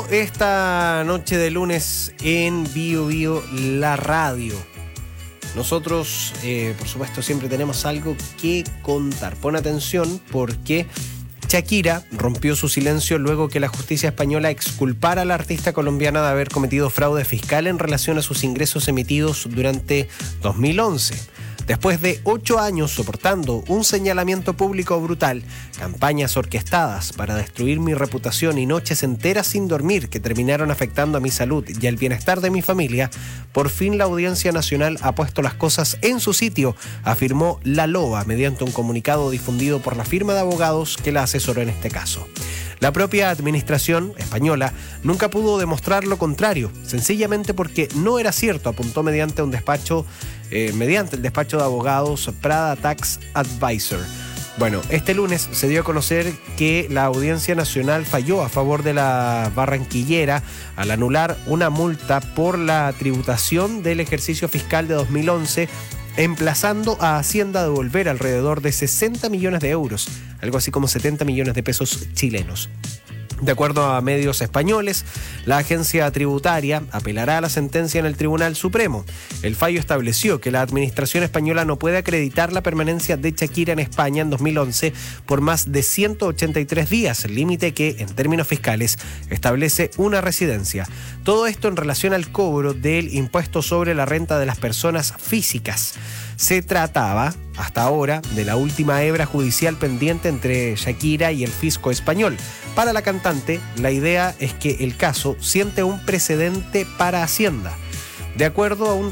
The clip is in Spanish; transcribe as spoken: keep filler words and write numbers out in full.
esta noche de lunes en Bio Bio, la radio. Nosotros, eh, por supuesto, siempre tenemos algo que contar. Pon atención porque Shakira rompió su silencio luego que la justicia española exculpara a la artista colombiana de haber cometido fraude fiscal en relación a sus ingresos emitidos durante dos mil once. Después de ocho años soportando un señalamiento público brutal, campañas orquestadas para destruir mi reputación y noches enteras sin dormir que terminaron afectando a mi salud y al bienestar de mi familia, por fin la Audiencia Nacional ha puesto las cosas en su sitio, afirmó La Loba mediante un comunicado difundido por la firma de abogados que la asesoró en este caso. La propia administración española nunca pudo demostrar lo contrario, sencillamente porque no era cierto, apuntó mediante un despacho, eh, mediante el despacho de abogados Prada Tax Advisor. Bueno, este lunes se dio a conocer que la Audiencia Nacional falló a favor de la barranquillera al anular una multa por la tributación del ejercicio fiscal de dos mil once, emplazando a Hacienda a devolver alrededor de sesenta millones de euros, algo así como setenta millones de pesos chilenos. De acuerdo a medios españoles, la agencia tributaria apelará a la sentencia en el Tribunal Supremo. El fallo estableció que la administración española no puede acreditar la permanencia de Shakira en España en dos mil once por más de ciento ochenta y tres días, límite que, en términos fiscales, establece una residencia. Todo esto en relación al cobro del impuesto sobre la renta de las personas físicas. Se trataba, hasta ahora, de la última hebra judicial pendiente entre Shakira y el fisco español. Para la cantante, la idea es que el caso siente un precedente para Hacienda. De acuerdo a un